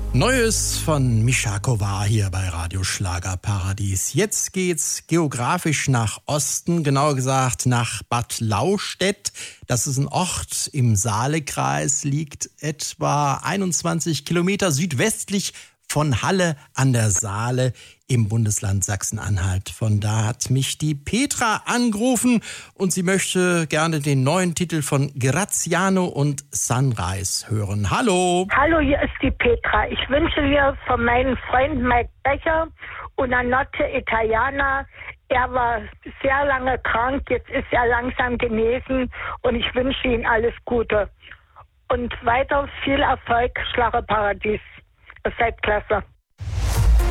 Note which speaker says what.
Speaker 1: Neues von Mischa Kovar hier bei Radio Schlagerparadies. Jetzt geht's geografisch nach Osten, genauer gesagt nach Bad Laustedt. Das ist ein Ort im Saalekreis, liegt etwa 21 Kilometer südwestlich von Halle an der Saale im Bundesland Sachsen-Anhalt. Von da hat mich die Petra angerufen und sie möchte gerne den neuen Titel von Graziano und Sunrise hören. Hallo!
Speaker 2: Hallo, hier ist die Petra. Ich wünsche dir von meinem Freund Mike Becher una notte italiana. Er war sehr lange krank, jetzt ist er langsam genesen und ich wünsche ihm alles Gute. Und weiter viel Erfolg, Schlagerparadies. Ihr seid klasse.